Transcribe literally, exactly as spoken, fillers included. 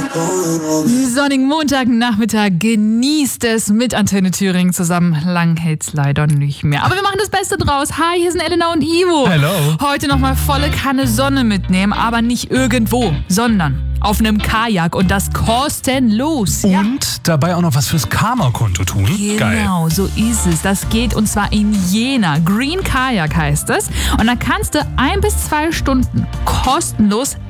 Sonnigen Montagnachmittag, genießt es mit Antenne Thüringen zusammen. Lang hält's leider nicht mehr. Aber wir machen das Beste draus. Hi, hier sind Elena und Ivo. Hello. Heute nochmal volle Kanne Sonne mitnehmen, aber nicht irgendwo, sondern auf einem Kajak und das kostenlos. Und Ja. dabei auch noch was fürs Karma-Konto tun. Geil. Genau, so ist es. Das geht und zwar in Jena. Green Kajak heißt es. Und da kannst du ein bis zwei Stunden kostenlos